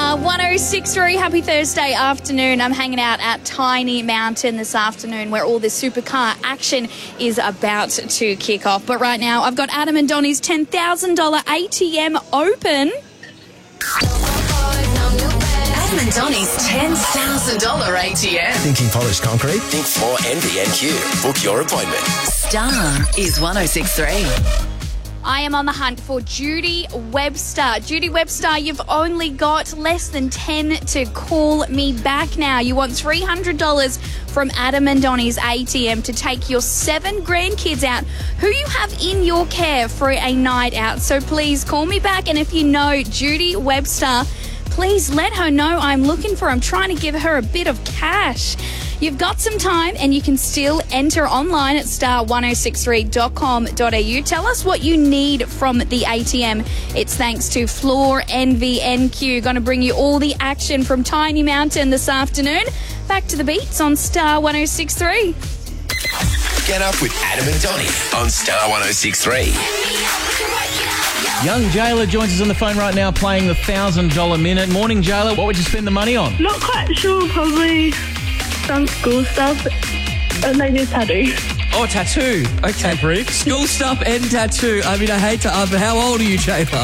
Star 106.3. Happy Thursday afternoon. I'm hanging out at Tiny Mountain this afternoon where all the supercar action is about to kick off. But right now, I've got Adam and Donnie's $10,000 ATM open. Adam and Donnie's $10,000 ATM. Thinking polished concrete? Think Floor NVNQ. Book your appointment. Star is 106.3. I am on the hunt for Judy Webster. Judy Webster, you've only got less than 10 to call me back now. You want $300 from Adam and Donnie's ATM to take your 7 grandkids out who you have in your care for a night out. So please call me back, and if you know Judy Webster, please let her know I'm looking for her. I'm trying to give her a bit of cash. You've got some time and you can still enter online at star1063.com.au. Tell us what you need from the ATM. It's thanks to Floor NVNQ. Going to bring you all the action from Tiny Mountain this afternoon. Back to the beats on Star 106.3. Get up with Adam and Donnie on Star 106.3. Young Jayla joins us on the phone right now playing the $1,000 minute. Morning, Jayla. What would you spend the money on? Not quite sure, probably some school stuff and maybe a tattoo. Oh, tattoo. Okay. Brief. School stuff and tattoo. I mean, I hate to... but how old are you, Jayla?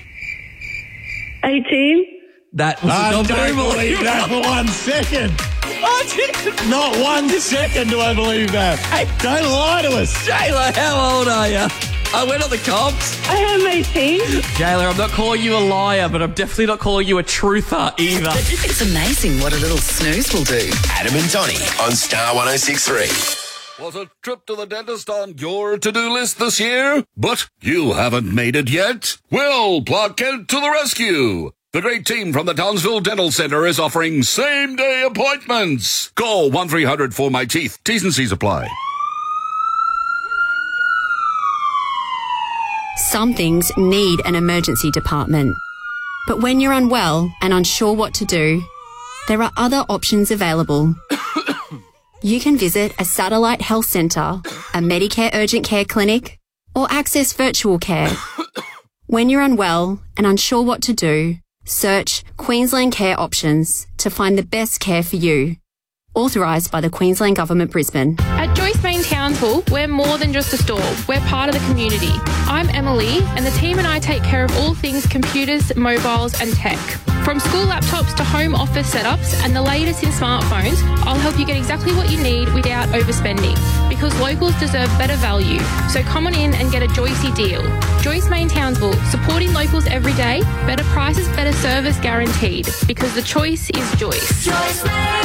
18. That was not very believe that for 1 second. Not 1 second do I believe that. Hey, don't lie to us. Jayla, how old are you? I went on the comps. I am 18. Jayla, I'm not calling you a liar, but I'm definitely not calling you a truther either. It's amazing what a little snooze will do. Adam and Donnie on Star 106.3. Was a trip to the dentist on your to-do list this year? But you haven't made it yet? Well, Clark Kent to the rescue. The great team from the Townsville Dental Centre is offering same-day appointments. Call 1-300-4MY-TEETH. T's and C's apply. Some things need an emergency department. But when you're unwell and unsure what to do, there are other options available. You can visit a satellite health centre, a Medicare urgent care clinic, or access virtual care. When you're unwell and unsure what to do, search Queensland Care Options to find the best care for you. Authorised by the Queensland Government, Brisbane. At Joyce Main Townsville, we're more than just a store. We're part of the community. I'm Emily, and the team and I take care of all things computers, mobiles and tech. From school laptops to home office setups and the latest in smartphones, I'll help you get exactly what you need without overspending. Because locals deserve better value. So come on in and get a Joycey deal. Joyce Main Townsville, supporting locals every day. Better prices, better service guaranteed. Because the choice is Joyce. Joyce Main.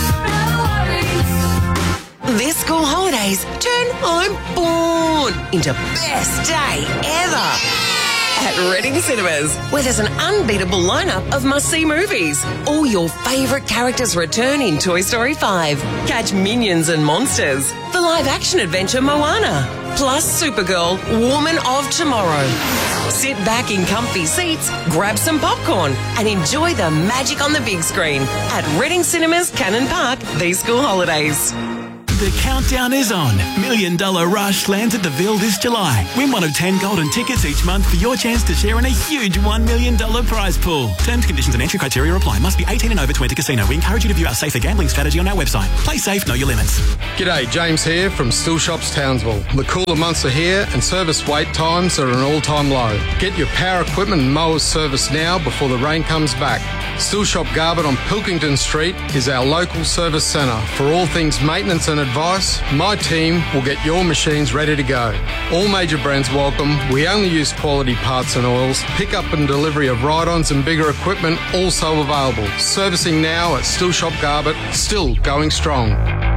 This school holidays, turn I'm born into best day ever at Reading Cinemas, where there's an unbeatable lineup of must-see movies. All your favourite characters return in Toy Story 5. Catch Minions and Monsters, the live-action adventure Moana, plus Supergirl, Woman of Tomorrow. Sit back in comfy seats, grab some popcorn and enjoy the magic on the big screen at Reading Cinemas, Cannon Park, these school holidays. The countdown is on. $1 Million Rush lands at the Ville this July. Win one of 10 golden tickets each month for your chance to share in a huge $1 million prize pool. Terms, conditions and entry criteria apply. Must be 18 and over to enter casino. We encourage you to view our safer gambling strategy on our website. Play safe, know your limits. G'day, James here from Still Shops Townsville. The cooler months are here and service wait times are at an all-time low. Get your power equipment and mowers serviced now before the rain comes back. Still Shop Garbutt on Pilkington Street is our local service centre. For all things maintenance and advice, my team will get your machines ready to go. All major brands welcome. We only use quality parts and oils. Pick up and delivery of ride-ons and bigger equipment also available. Servicing now at Still Shop Garbutt, still going strong.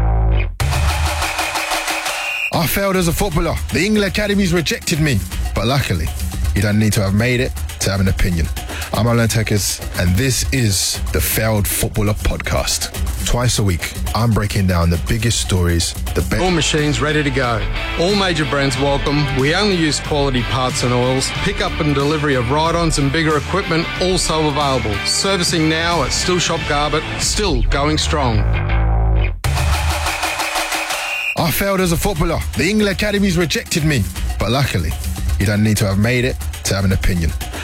I failed as a footballer. The England Academies rejected me. But luckily, you don't need to have made it to have an opinion. I'm Alan Tekers, and this is the Failed Footballer Podcast. Twice a week, I'm breaking down the biggest stories, All machines ready to go. All major brands welcome. We only use quality parts and oils. Pick up and delivery of ride-ons and bigger equipment also available. Servicing now at Still Shop Garbutt, still going strong. I failed as a footballer. The England Academies rejected me. But luckily, you don't need to have made it to have an opinion.